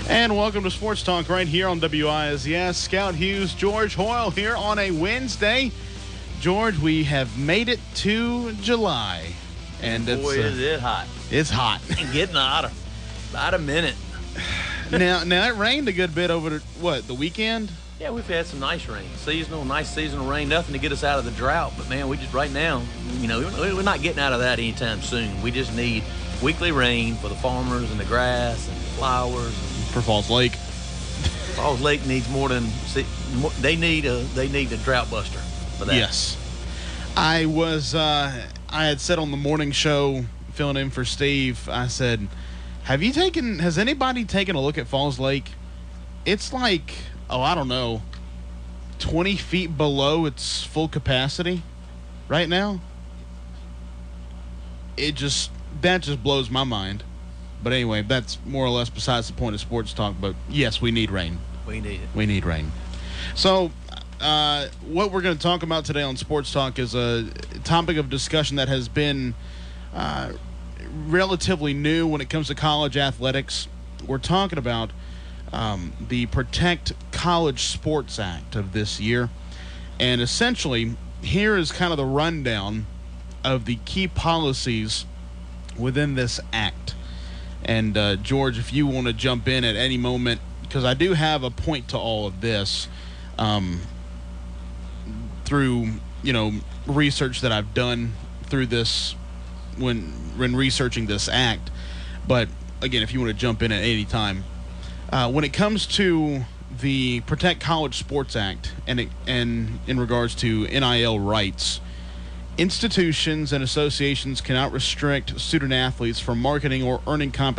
And welcome to Sports Talk right here on WISES. Scout Hughes, George Hoyle here on a Wednesday. George, we have made it to July. And boy, is it hot. It's hot. And getting hotter. About a minute. Now it rained a good bit over, the weekend? Yeah, we've had some nice rain. Nice seasonal rain. Nothing to get us out of the drought. But, man, we just right now, we're not getting out of that anytime soon. We just need weekly rain for the farmers and the grass and the flowers. For Falls Lake. Falls Lake needs more than they need a drought buster for that. Yes. I had said on the morning show, filling in for Steve, I said, has anybody taken a look at Falls Lake? It's like, I don't know, 20 feet below its full capacity right now. That just blows my mind. But anyway, that's more or less besides the point of sports talk. But yes, we need rain. We need it. We need rain. So what we're going to talk about today on Sports Talk is a topic of discussion that has been relatively new when it comes to college athletics. We're talking about the Protect College Sports Act of this year. And essentially, here is kind of the rundown of the key policies within this act. And, George, if you want to jump in at any moment, because I do have a point to all of this through, research that I've done through this when researching this act. But, again, if you want to jump in at any time. When it comes to the Protect College Sports Act and in regards to NIL rights, institutions and associations cannot restrict student athletes from marketing or earning compensation